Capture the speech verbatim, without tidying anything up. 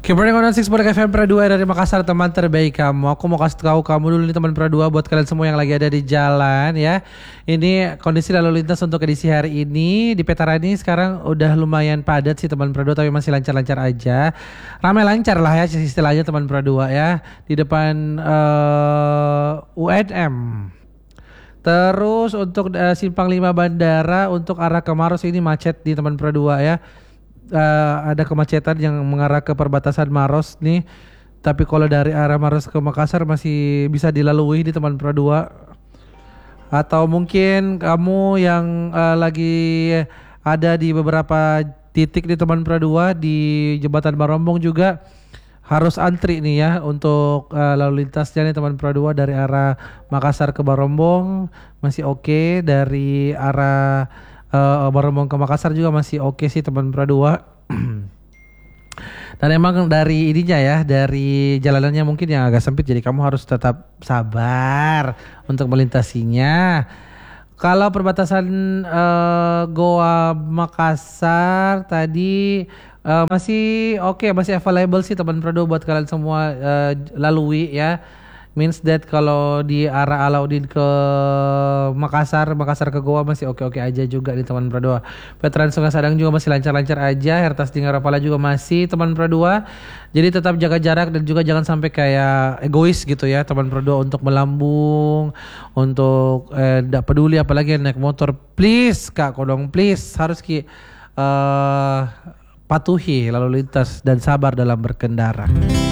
Keeping on six F M Pradua dari Makassar, teman terbaik kamu. Aku mau kasih tahu kamu dulu nih teman Pradua, buat kalian semua yang lagi ada di jalan ya. Ini kondisi lalu lintas untuk edisi hari ini di Petarani sekarang udah lumayan padat sih teman Pradua, tapi masih lancar-lancar aja. Ramai lancar lah ya istilahnya teman Pradua ya. Di depan uh, U N M. Terus untuk uh, Simpang lima Bandara untuk arah ke Maros ini macet di teman Pradua ya. Uh, ada kemacetan yang mengarah ke perbatasan Maros nih. Tapi kalau dari arah Maros ke Makassar masih bisa dilalui di teman Pradua. Atau mungkin kamu yang uh, lagi ada di beberapa titik di teman Pradua di Jembatan Barombong juga harus antri nih ya untuk uh, lalu lintasnya nih teman Pradua. Dari arah Makassar ke Barombong masih oke, okay. Dari arah Uh, Barombong ke Makassar juga masih oke okay sih teman Pradua. Dan emang dari ininya ya, dari jalanannya mungkin yang agak sempit, jadi kamu harus tetap sabar untuk melintasinya. Kalau perbatasan uh, Goa Makassar tadi uh, masih oke, okay, masih available sih teman Pradua buat kalian semua uh, lalui ya. Means that kalau di arah Alauddin ke Makassar, Makassar ke Goa masih oke-oke aja juga di teman Pradua. Veteran Sungai Sadang juga masih lancar-lancar aja. Hertas Tinggarapala juga masih teman Pradua. Jadi tetap jaga jarak dan juga jangan sampai kayak egois gitu ya teman Pradua untuk melambung, untuk eh, tidak peduli apalagi naik motor. Please Kak Kodong, please harus ki uh, patuhi lalu lintas dan sabar dalam berkendara.